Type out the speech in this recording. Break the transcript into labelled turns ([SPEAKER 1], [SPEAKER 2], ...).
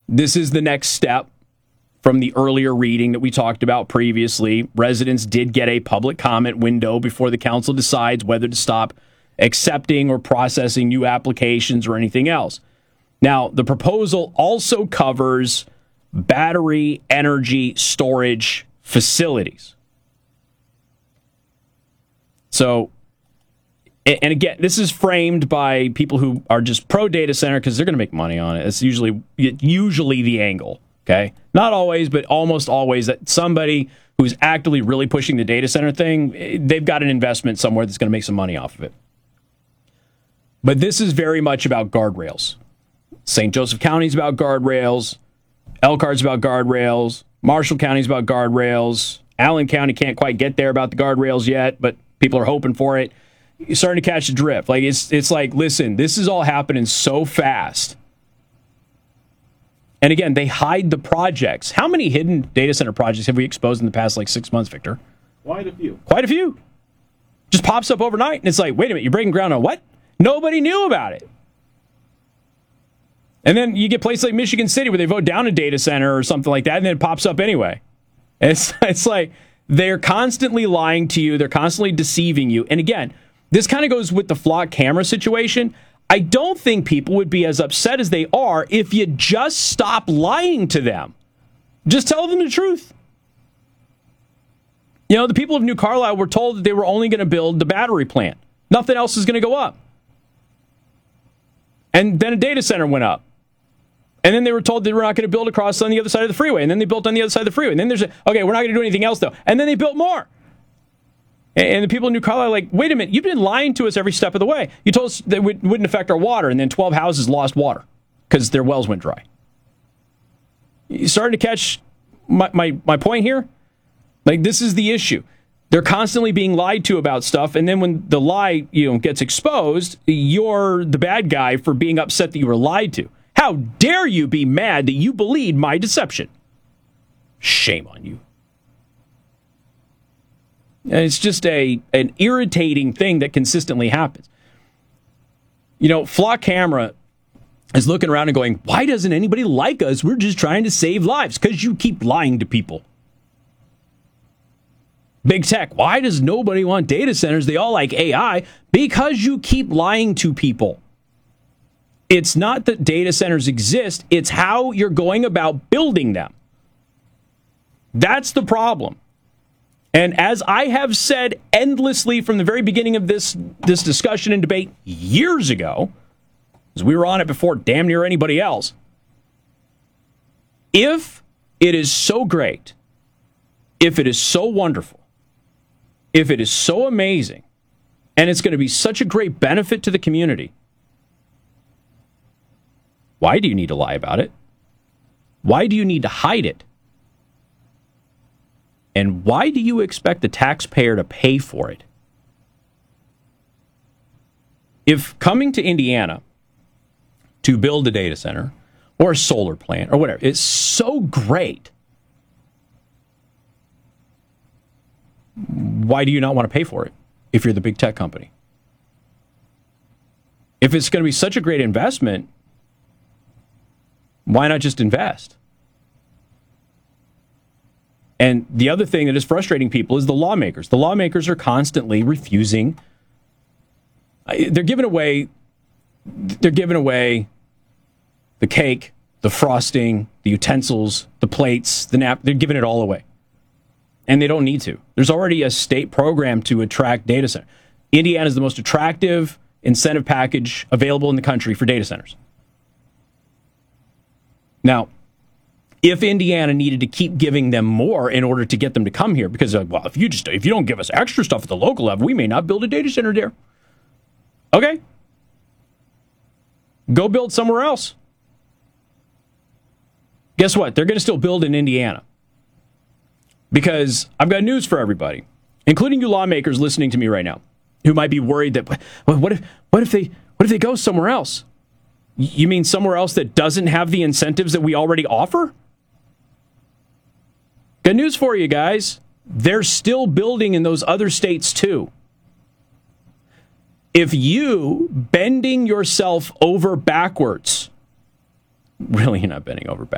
[SPEAKER 1] This is the next step from the earlier reading that we talked about previously. Residents did get a public comment window before the council decides whether to stop accepting or processing new applications or anything else. Now, the proposal also covers battery energy storage facilities. So, and again, this is framed by people who are just pro data center because they're going to make money on it. It's usually the angle, okay? Not always, but almost always that somebody who's actively really pushing the data center thing, they've got an investment somewhere that's going to make some money off of it. But this is very much about guardrails. St. Joseph County is about guardrails. Elkhart's about guardrails. Marshall County's about guardrails. Allen County can't quite get there about the guardrails yet, but people are hoping for it. You're starting to catch the drift. Like it's like, listen, this is all happening so fast. And again, they hide the projects. How many hidden data center projects have we exposed in the past 6 months, Victor?
[SPEAKER 2] Quite a few.
[SPEAKER 1] Quite a few. Just pops up overnight, and it's like, wait a minute, you're breaking ground on what? Nobody knew about it. And then you get places like Michigan City where they vote down a data center or something like that, and then it pops up anyway. And it's like they're constantly lying to you. They're constantly deceiving you. And again, this kind of goes with the flock camera situation. I don't think people would be as upset as they are if you just stop lying to them. Just tell them the truth. You know, the people of New Carlisle were told that they were only going to build the battery plant. Nothing else is going to go up. And then a data center went up. And then they were told they were not going to build across on the other side of the freeway. And then they built on the other side of the freeway. And then okay, we're not going to do anything else, though. And then they built more. And the people in New Carlisle are like, wait a minute, you've been lying to us every step of the way. You told us that it wouldn't affect our water, and then 12 houses lost water because their wells went dry. You starting to catch my point here? Like, this is the issue. They're constantly being lied to about stuff, and then when the lie gets exposed, you're the bad guy for being upset that you were lied to. How dare you be mad that you believed my deception? Shame on you. And it's just an irritating thing that consistently happens. Flock Camera is looking around and going, why doesn't anybody like us? We're just trying to save lives. Because you keep lying to people. Big Tech, why does nobody want data centers? They all like AI. Because you keep lying to people. It's not that data centers exist. It's how you're going about building them. That's the problem. And as I have said endlessly from the very beginning of this discussion and debate years ago, because we were on it before damn near anybody else, if it is so great, if it is so wonderful, if it is so amazing, and it's going to be such a great benefit to the community, why do you need to lie about it? Why do you need to hide it? And why do you expect the taxpayer to pay for it? If coming to Indiana to build a data center or a solar plant or whatever is so great, why do you not want to pay for it if you're the big tech company? If it's going to be such a great investment, why not just invest? And the other thing that is frustrating people is the lawmakers. The lawmakers are constantly refusing. They're giving away the cake, the frosting, the utensils, the plates, the nap. They're giving it all away. And they don't need to. There's already a state program to attract data centers. Indiana is the most attractive incentive package available in the country for data centers. Now, if Indiana needed to keep giving them more in order to get them to come here, because if you don't give us extra stuff at the local level, we may not build a data center there. Okay, go build somewhere else. Guess what? They're going to still build in Indiana, because I've got news for everybody, including you lawmakers listening to me right now, who might be worried that what if they go somewhere else? You mean somewhere else that doesn't have the incentives that we already offer? Good news for you guys. They're still building in those other states too. If you bending yourself over backwards, really you're not bending over backwards.